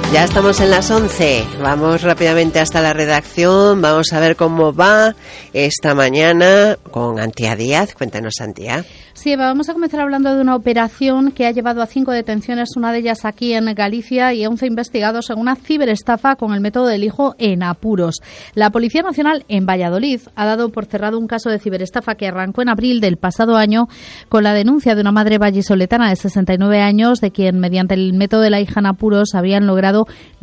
Ya estamos en las 11. Vamos rápidamente hasta la redacción. Vamos a ver cómo va esta mañana con Antía Díaz. Cuéntanos, Antía. Sí, Eva, vamos a comenzar hablando de una operación que ha llevado a 5 detenciones, una de ellas aquí en Galicia, y 11 investigados en una ciberestafa con el método del hijo en apuros. La Policía Nacional en Valladolid ha dado por cerrado un caso de ciberestafa que arrancó en abril del pasado año con la denuncia de una madre vallisoletana de 69 años de quien, mediante el método de la hija en apuros, habían logrado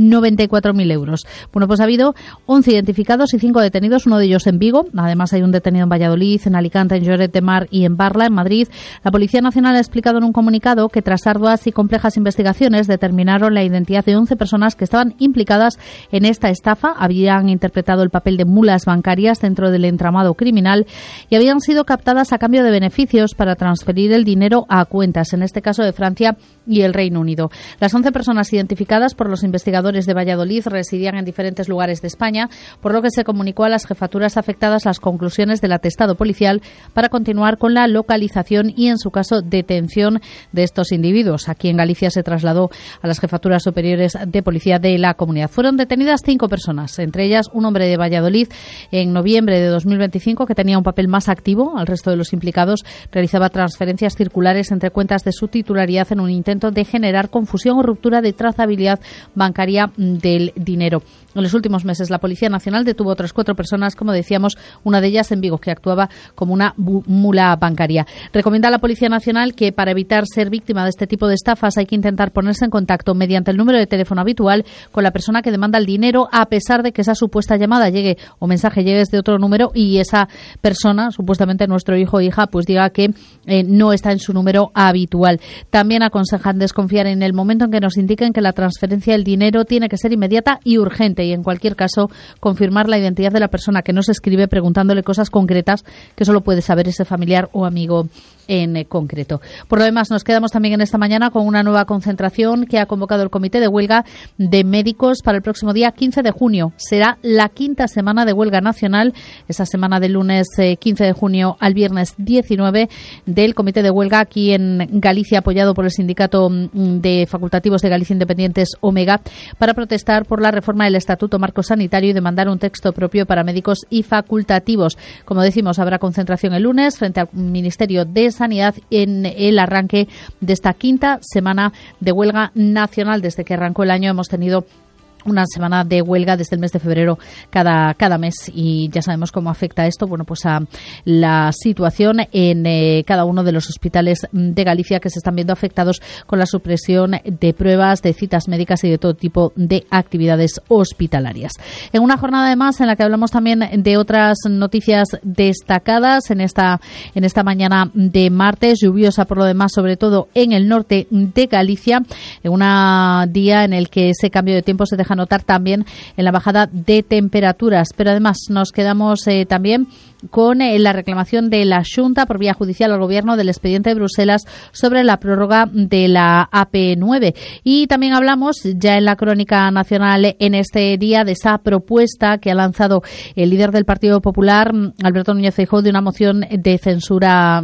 94.000 euros. Bueno, pues ha habido 11 identificados y 5 detenidos, uno de ellos en Vigo. Además, hay un detenido en Valladolid, en Alicante, en Lloret de Mar y en Barla, en Madrid. La Policía Nacional ha explicado en un comunicado que tras arduas y complejas investigaciones determinaron la identidad de 11 personas que estaban implicadas en esta estafa, habían interpretado el papel de mulas bancarias dentro del entramado criminal y habían sido captadas a cambio de beneficios para transferir el dinero a cuentas, en este caso de Francia y el Reino Unido. Las 11 personas identificadas por los investigadores de Valladolid residían en diferentes lugares de España, por lo que se comunicó a las jefaturas afectadas las conclusiones del atestado policial para continuar con la localización y, en su caso, detención de estos individuos. Aquí en Galicia se trasladó a las jefaturas superiores de policía de la comunidad. Fueron detenidas 5 personas, entre ellas un hombre de Valladolid en noviembre de 2025 que tenía un papel más activo. Al resto de los implicados realizaba transferencias circulares entre cuentas de su titularidad en un intento de generar confusión o ruptura de trazabilidad bancaria del dinero. En los últimos meses, la Policía Nacional detuvo otras 4 personas, como decíamos, una de ellas en Vigo, que actuaba como una mula bancaria. Recomienda a la Policía Nacional que, para evitar ser víctima de este tipo de estafas, hay que intentar ponerse en contacto mediante el número de teléfono habitual con la persona que demanda el dinero, a pesar de que esa supuesta llamada llegue o mensaje llegue desde otro número y esa persona, supuestamente nuestro hijo o hija, pues diga que no está en su número habitual. También aconsejan desconfiar en el momento en que nos indiquen que la transferencia del dinero tiene que ser inmediata y urgente, y en cualquier caso confirmar la identidad de la persona que nos escribe preguntándole cosas concretas que solo puede saber ese familiar o amigo en concreto. Por lo demás, nos quedamos también en esta mañana con una nueva concentración que ha convocado el Comité de Huelga de Médicos para el próximo día 15 de junio. Será la 5ª semana de huelga nacional, esa semana del lunes 15 de junio al viernes 19 del Comité de Huelga aquí en Galicia, apoyado por el Sindicato de Facultativos de Galicia Independientes, Omega, para protestar por la reforma del Estatuto Marco Sanitario y demandar un texto propio para médicos y facultativos. Como decimos, habrá concentración el lunes frente al Ministerio de Sanidad en el arranque de esta 5ª semana de huelga nacional. Desde que arrancó el año hemos tenido una semana de huelga desde el mes de febrero cada mes, y ya sabemos cómo afecta esto, bueno, pues a la situación en cada uno de los hospitales de Galicia, que se están viendo afectados con la supresión de pruebas, de citas médicas y de todo tipo de actividades hospitalarias. En una jornada además en la que hablamos también de otras noticias destacadas en esta mañana de martes, lluviosa por lo demás, sobre todo en el norte de Galicia, en un día en el que ese cambio de tiempo se deja notar también en la bajada de temperaturas, pero además nos quedamos también con la reclamación de la Xunta por vía judicial al Gobierno del expediente de Bruselas sobre la prórroga de la AP9. Y también hablamos ya en la crónica nacional en este día de esa propuesta que ha lanzado el líder del Partido Popular, Alberto Núñez Feijóo, de una moción de censura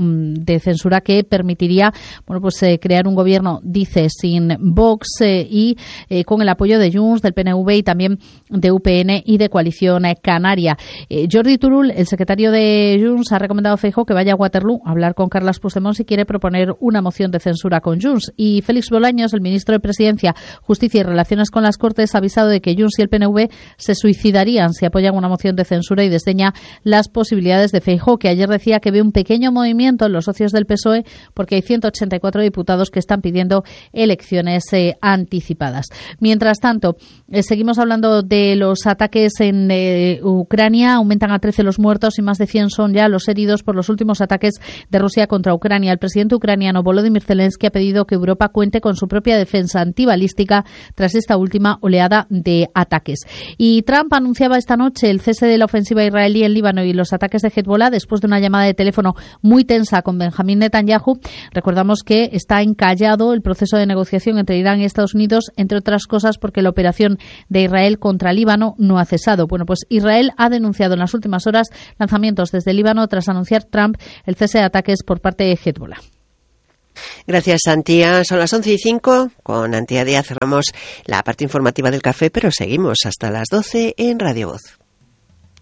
que permitiría, bueno, pues crear un gobierno, dice, sin Vox y con el apoyo de Junts, del PNV y también de UPN y de Coalición Canaria. Jordi Turull, el secretario de Junts, ha recomendado a Feijóo que vaya a Waterloo a hablar con Carles Puigdemont si quiere proponer una moción de censura con Junts. Y Félix Bolaños, el ministro de Presidencia, Justicia y Relaciones con las Cortes, ha avisado de que Junts y el PNV se suicidarían si apoyan una moción de censura y desdeña las posibilidades de Feijóo, que ayer decía que ve un pequeño movimiento en los socios del PSOE porque hay 184 diputados que están pidiendo elecciones anticipadas. Mientras tanto, seguimos hablando de los ataques en Ucrania. Aumentan a 13 los muertos y más de 100 son ya los heridos por los últimos ataques de Rusia contra Ucrania. El presidente ucraniano Volodymyr Zelensky ha pedido que Europa cuente con su propia defensa antibalística tras esta última oleada de ataques. Y Trump anunciaba esta noche el cese de la ofensiva israelí en Líbano y los ataques de Hezbollah después de una llamada de teléfono muy tensa con Benjamín Netanyahu. Recordamos que está encallado el proceso de negociación entre Irán y Estados Unidos, entre otras cosas porque la operación de Israel contra Líbano no ha cesado. Bueno, pues Israel ha denunciado en las últimas horas lanzamientos desde Líbano tras anunciar Trump el cese de ataques por parte de Hezbollah. Gracias, Antía. Son las 11:05. Con Antía Díaz cerramos la parte informativa del café, pero seguimos hasta las 12 en Radio Voz.